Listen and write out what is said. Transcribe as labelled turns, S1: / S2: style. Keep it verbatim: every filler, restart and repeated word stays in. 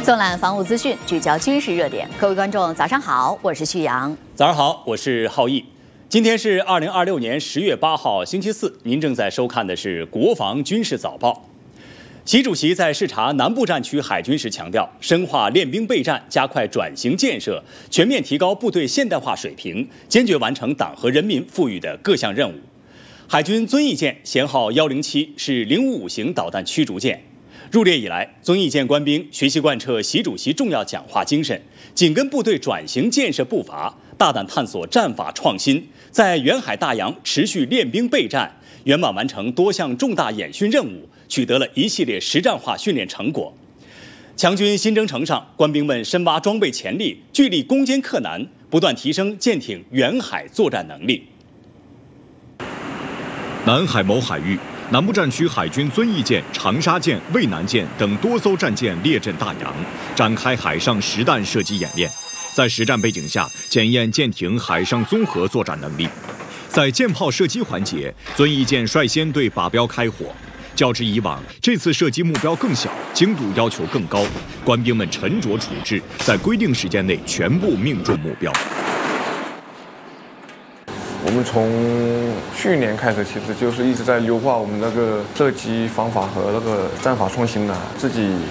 S1: 纵览防务资讯，聚焦军事热点。各位观众，早上好，我是旭阳。
S2: 早上好，我是浩毅。今天是二零二六年十月八号，星期四。您正在收看的是《国防军事早报》。习主席在视察南部战区海军时强调，深化练兵备战，加快转型建设，全面提高部队现代化水平，坚决完成党和人民赋予的各项任务。海军遵义舰舷号幺零七是零五五型导弹驱逐舰。入列以来，遵义舰官兵学习贯彻习主席重要讲话精神，紧跟部队转型建设步伐，大胆探索战法创新，在远海大洋持续练兵备战，圆满完成多项重大演训任务，取得了一系列实战化训练成果。强军新征程上，官兵们深挖装备潜力，聚力攻坚克难，不断提升舰艇远海作战能力。
S3: 南海某海域，南部战区海军遵义舰、长沙舰、渭南舰等多艘战舰列阵大洋，展开海上实弹射击演练，在实战背景下检验舰艇海上综合作战能力。在舰炮射击环节，遵义舰率先对靶标开火。较之以往，这次射击目标更小，精度要求更高，官兵们沉着处置，在规定时间内全部命中目标。
S4: 我们从去年开始，其实就是一直在优化我们那个射击方法和那个战法创新呢，自己